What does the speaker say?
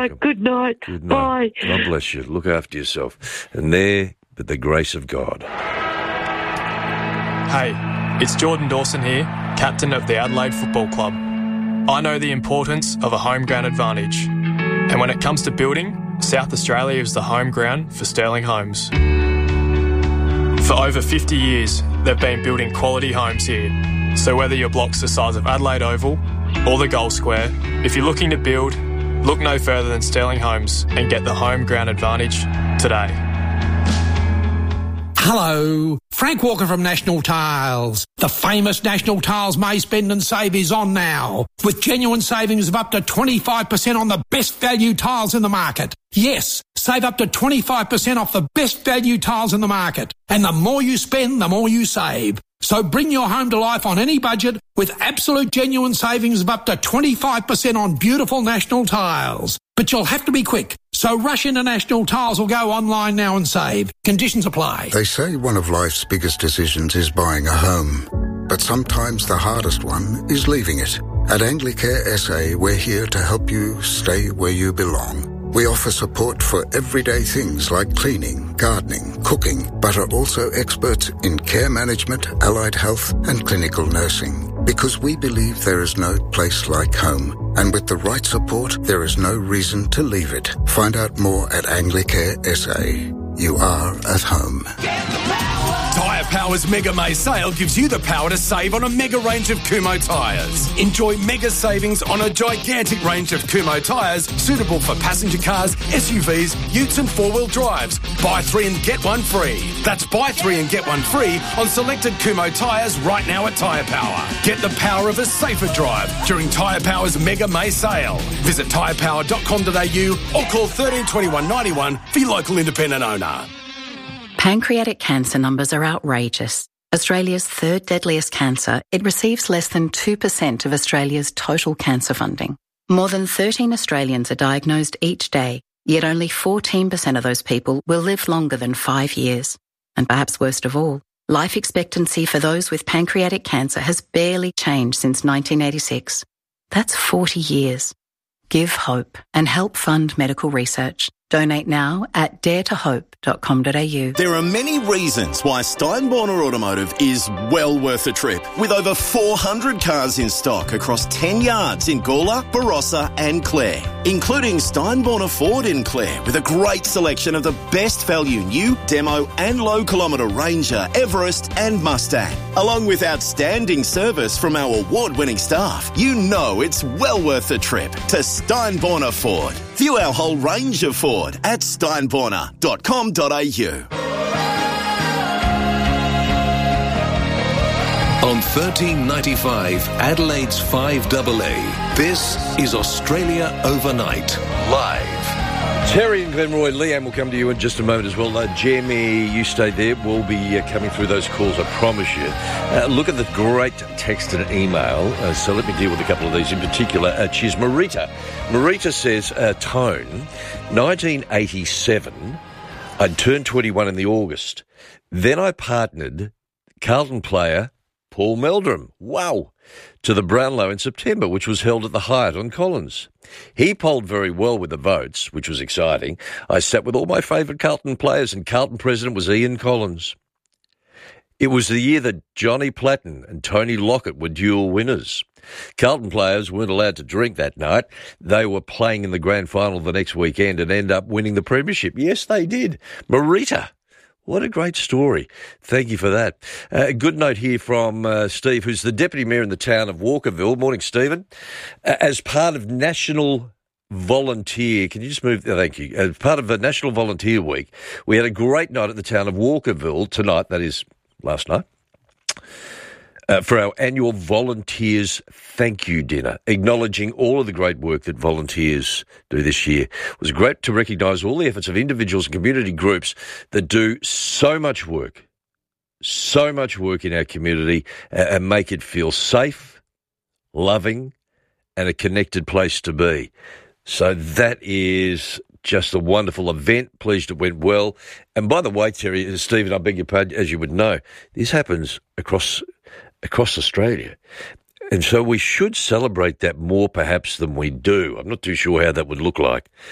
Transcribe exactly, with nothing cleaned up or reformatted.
welcome. Good night. Good night. Bye. God bless you. Look after yourself. And there, but the grace of God. Hey, it's Jordan Dawson here, captain of the Adelaide Football Club. I know the importance of a home ground advantage. And when it comes to building, South Australia is the home ground for Sterling Homes. For over fifty years, they've been building quality homes here. So whether your block's the size of Adelaide Oval or the Gold Square, if you're looking to build, look no further than Sterling Homes and get the home ground advantage today. Hello, Frank Walker from National Tiles. The famous National Tiles May Spend and Save is on now, with genuine savings of up to twenty-five percent on the best value tiles in the market. Yes, save up to twenty-five percent off the best value tiles in the market. And the more you spend, the more you save. So bring your home to life on any budget with absolute genuine savings of up to twenty-five percent on beautiful National Tiles. But you'll have to be quick. So rush into National Tiles or go online now and save. Conditions apply. They say one of life's biggest decisions is buying a home. But sometimes the hardest one is leaving it. At Anglicare S A, we're here to help you stay where you belong. We offer support for everyday things like cleaning, gardening, cooking, but are also experts in care management, allied health, and clinical nursing. Because we believe there is no place like home. And with the right support, there is no reason to leave it. Find out more at Anglicare S A. You are at home. Tyre Power's Mega May sale gives you the power to save on a mega range of Kumho tyres. Enjoy mega savings on a gigantic range of Kumho tyres suitable for passenger cars, S U Vs, utes and four-wheel drives. Buy three and get one free. That's buy three and get one free on selected Kumho tyres right now at Tyre Power. Get the power of a safer drive during Tyre Power's Mega May sale. Visit tyre power dot com dot a u or call thirteen twenty-one ninety-one for your local independent owner. Pancreatic cancer numbers are outrageous. Australia's third deadliest cancer, it receives less than two percent of Australia's total cancer funding. More than thirteen Australians are diagnosed each day, yet only fourteen percent of those people will live longer than five years. And perhaps worst of all, life expectancy for those with pancreatic cancer has barely changed since nineteen eighty-six. That's forty years. Give hope and help fund medical research. Donate now at dare to hope dot com dot a u. There are many reasons why Steinborner Automotive is well worth a trip. With over four hundred cars in stock across ten yards in Gawler, Barossa and Clare, including Steinborner Ford in Clare with a great selection of the best value new, demo and low kilometre Ranger, Everest and Mustang. Along with outstanding service from our award-winning staff, you know it's well worth the trip to Steinborner Ford. View our whole range of Ford at steinborner dot com dot a u. On thirteen ninety-five, Adelaide's five A A, this is Australia Overnight, live. Terry and Glenroy, Leanne will come to you in just a moment as well. Uh, Jamie, you stay there. We'll be uh, coming through those calls, I promise you. Uh, look at the great text and email. Uh, so let me deal with a couple of these in particular. Uh, cheers, Marita. Marita says, uh, Tone, nineteen eighty-seven, I turned twenty-one in the August. Then I partnered Carlton player Paul Meldrum. Wow. To the Brownlow in September, which was held at the Hyatt on Collins. He polled very well with the votes, which was exciting. I sat with all my favourite Carlton players, and Carlton president was Ian Collins. It was the year that Johnny Platten and Tony Lockett were dual winners. Carlton players weren't allowed to drink that night. They were playing in the grand final the next weekend and ended up winning the premiership. Yes, they did. Marita. What a great story. Thank you for that. Uh, a good note here from uh, Steve, who's the Deputy Mayor in the town of Walkerville. Morning, Stephen. Uh, as part of National Volunteer, can you just move? Oh, thank you. As part of the National Volunteer Week, we had a great night at the town of Walkerville tonight, that is last night, uh, for our annual Volunteers Thank You Dinner, acknowledging all of the great work that volunteers do this year. It was great to recognise all the efforts of individuals and community groups that do so much work, so much work in our community uh, and make it feel safe, loving and a connected place to be. So that is just a wonderful event. Pleased it went well. And by the way, Terry, Stephen, I beg your pardon, as you would know, this happens across across Australia. And so we should celebrate that more perhaps than we do. I'm not too sure how that would look like.